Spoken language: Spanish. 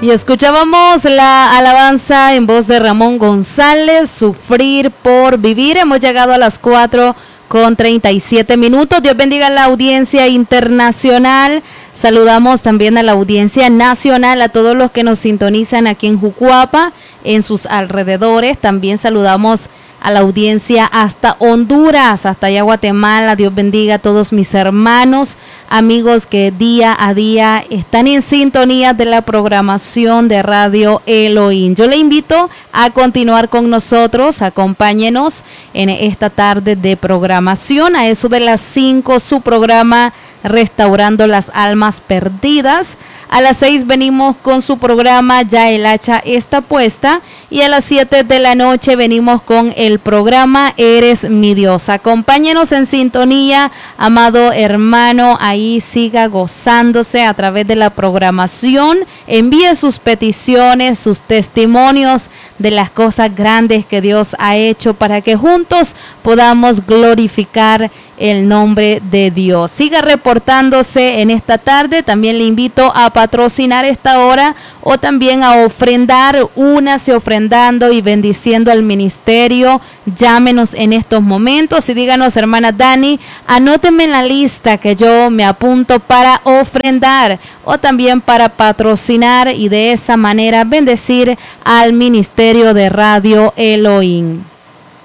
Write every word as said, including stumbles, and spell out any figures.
Y escuchábamos la alabanza en voz de Ramón González, Sufrir por Vivir. Hemos llegado a las cuatro con treinta y siete minutos. Dios bendiga a la audiencia internacional. Saludamos también a la audiencia nacional, a todos los que nos sintonizan aquí en Jucuapa, en sus alrededores. También saludamos a la audiencia hasta Honduras, hasta allá Guatemala. Dios bendiga a todos mis hermanos, amigos que día a día están en sintonía de la programación de Radio Elohim. Yo le invito a continuar con nosotros, acompáñenos en esta tarde de programación. A eso de las cinco, su programa Restaurando las Almas Perdidas. A las seis venimos con su programa Ya el Hacha Está Puesta. Y a las siete de la noche venimos con el programa Eres mi Dios. Acompáñenos en sintonía, amado hermano. Ahí siga gozándose a través de la programación. Envíe sus peticiones, sus testimonios de las cosas grandes que Dios ha hecho, para que juntos podamos glorificar el nombre de Dios. Siga reportándose en esta tarde. También le invito a patrocinar esta hora, o también a ofrendar. Únase ofrendando y bendiciendo al ministerio. Llámenos en estos momentos y díganos: hermana Dani, anóteme en la lista que yo me apunto para ofrendar, o también para patrocinar, y de esa manera bendecir al ministerio de Radio Elohim.